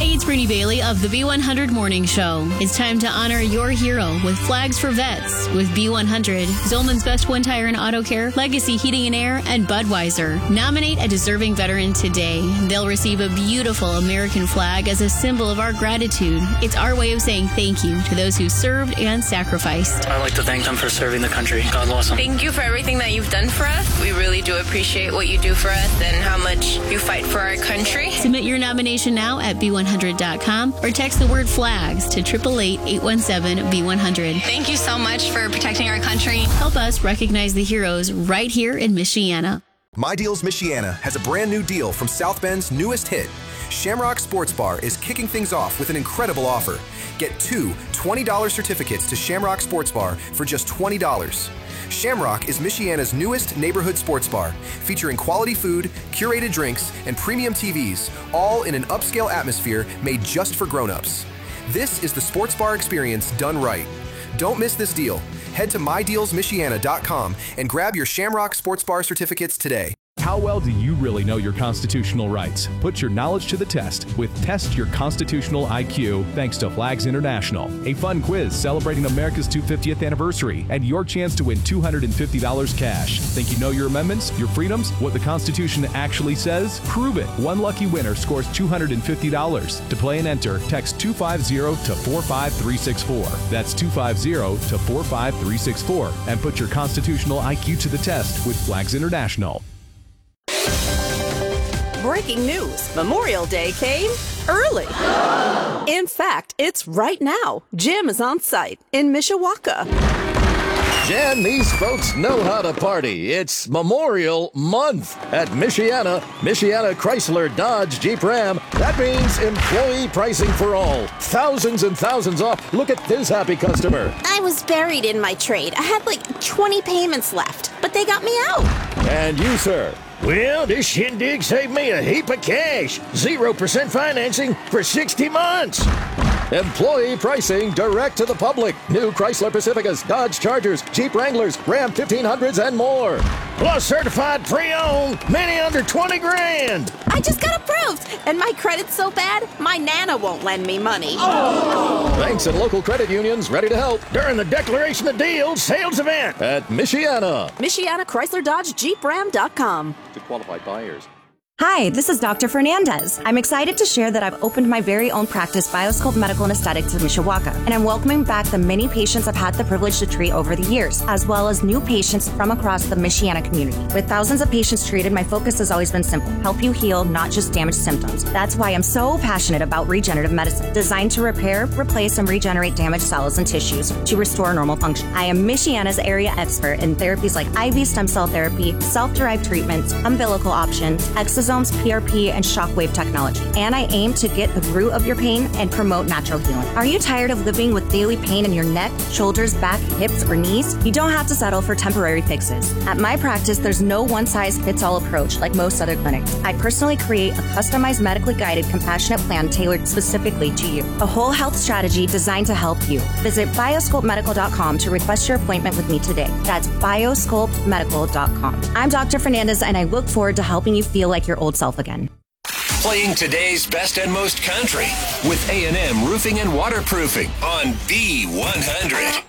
Hey, it's Brittany Bailey of the B100 Morning Show. It's time to honor your hero with Flags for Vets with B100, Zolman's Best One Tire and Auto Care, Legacy Heating and Air, and Budweiser. Nominate a deserving veteran today. They'll receive a beautiful American flag as a symbol of our gratitude. It's our way of saying thank you to those who served and sacrificed. I'd like to thank them for serving the country. God bless them. Thank you for everything that you've done for us. We really do appreciate what you do for us and how much you fight for our country. Submit your nomination now at B100.com or text the word flags to 888-817-B100. Thank you so much for protecting our country. Help us recognize the heroes right here in Michiana. My Deals Michiana has a brand new deal from South Bend's newest hit. Shamrock Sports Bar is kicking things off with an incredible offer. Get two $20 certificates to Shamrock Sports Bar for just $20. Shamrock is Michiana's newest neighborhood sports bar, featuring quality food, curated drinks, and premium TVs, all in an upscale atmosphere made just for grown-ups. This is the sports bar experience done right. Don't miss this deal. Head to mydealsmichiana.com and grab your Shamrock Sports Bar certificates today. How well do you really know your constitutional rights? Put your knowledge to the test with Test Your Constitutional IQ, thanks to Flags International. A fun quiz celebrating America's 250th anniversary and your chance to win $250 cash. Think you know your amendments, your freedoms, what the Constitution actually says? Prove it. One lucky winner scores $250. To play and enter, text 250 to 45364. That's 250 to 45364. And put your constitutional IQ to the test with Flags International. Breaking news. Memorial Day came early. In fact, it's right now. Jim is on site in Mishawaka. Jen, these folks know how to party. It's Memorial Month at Michiana Chrysler Dodge Jeep Ram. That means employee pricing for all. Thousands and thousands off. Look at this happy customer. I was buried in my trade. I had like 20 payments left, but they got me out. And you, sir? Well, this shindig saved me a heap of cash. 0% financing for 60 months. Employee pricing direct to the public. New Chrysler Pacificas, Dodge Chargers, Jeep Wranglers, Ram 1500s, and more. Plus certified pre-owned, many under 20 grand. I just got approved, and my credit's so bad, my Nana won't lend me money. Banks and local credit unions ready to help during the Declaration of Deals sales event at Michiana. Michiana Chrysler Dodge Jeep Ram.com. To qualified buyers. Hi, this is Dr. Fernandez. I'm excited to share that I've opened my very own practice, Bioscope Medical and Aesthetics in Mishawaka, and I'm welcoming back the many patients I've had the privilege to treat over the years, as well as new patients from across the Michiana community. With thousands of patients treated, my focus has always been simple: help you heal, not just damage symptoms. That's why I'm so passionate about regenerative medicine, designed to repair, replace, and regenerate damaged cells and tissues to restore normal function. I am Michiana's area expert in therapies like IV stem cell therapy, self-derived treatments, umbilical options, exosomes, PRP, and shockwave technology. And I aim to get the root of your pain and promote natural healing. Are you tired of living with daily pain in your neck, shoulders, back, hips, or knees? You don't have to settle for temporary fixes. At my practice, there's no one-size-fits-all approach like most other clinics. I personally create a customized, medically guided, compassionate plan tailored specifically to you. A whole health strategy designed to help you. Visit bioscopemedical.com to request your appointment with me today. That's bioscopemedical.com. I'm Dr. Fernandez, and I look forward to helping you feel like your old self again. Playing today's best and most country with A&M Roofing and Waterproofing on B100.